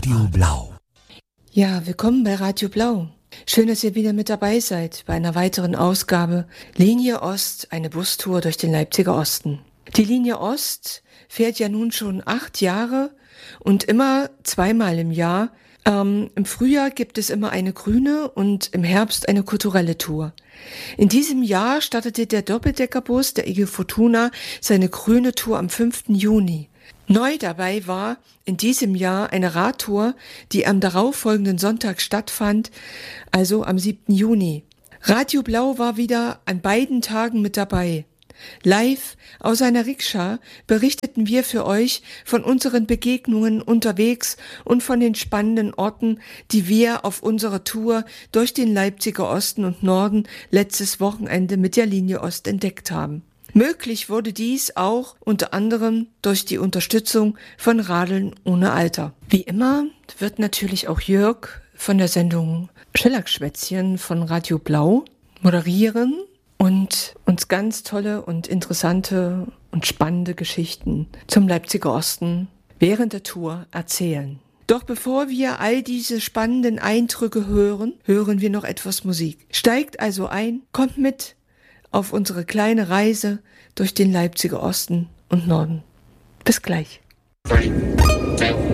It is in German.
Radio Blau. Ja, willkommen bei Radio Blau. Schön, dass ihr wieder mit dabei seid bei einer weiteren Ausgabe Linie Ost, eine Bustour durch den Leipziger Osten. Die Linie Ost fährt ja nun schon 8 Jahre und immer zweimal im Jahr. Im Frühjahr gibt es immer eine grüne und im Herbst eine kulturelle Tour. In diesem Jahr startete der Doppeldeckerbus der IG Fortuna seine grüne Tour am 5. Juni. Neu dabei war in diesem Jahr eine Radtour, die am darauffolgenden Sonntag stattfand, also am 7. Juni. Radio Blau war wieder an beiden Tagen mit dabei. Live aus einer Rikscha berichteten wir für euch von unseren Begegnungen unterwegs und von den spannenden Orten, die wir auf unserer Tour durch den Leipziger Osten und Norden letztes Wochenende mit der Linie Ost entdeckt haben. Möglich wurde dies auch unter anderem durch die Unterstützung von Radeln ohne Alter. Wie immer wird natürlich auch Jörg von der Sendung Schellackschwätzchen von Radio Blau moderieren und uns ganz tolle und interessante und spannende Geschichten zum Leipziger Osten während der Tour erzählen. Doch bevor wir all diese spannenden Eindrücke hören, hören wir noch etwas Musik. Steigt also ein, kommt mit auf unsere kleine Reise durch den Leipziger Osten und Norden. Bis gleich.